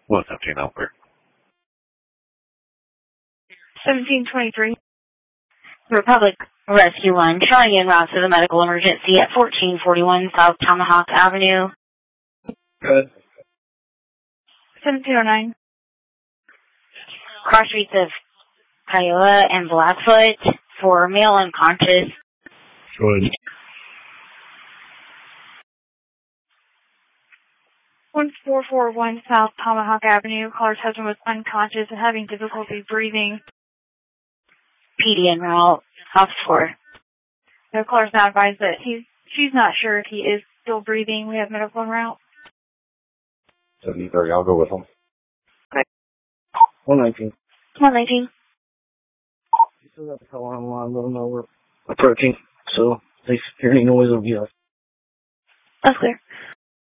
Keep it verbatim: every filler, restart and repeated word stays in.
one seventeen Albert. seventeen twenty-three. Republic Rescue one, trying en route to the medical emergency at fourteen forty-one South Tomahawk Avenue. Good. seventeen oh nine. Cross streets of Kiowa and Blackfoot for male unconscious. Good. one four four one South Tomahawk Avenue. Caller's husband was unconscious and having difficulty breathing. P D en route. Off four. The caller's now advised that he's, she's not sure if he is still breathing. We have medical en route. seventy thirty, I'll go with him. Okay. one nineteen. one nineteen. You still got the caller on the line, let them know we're approaching, so if they hear any noise, it'll be us. That's clear.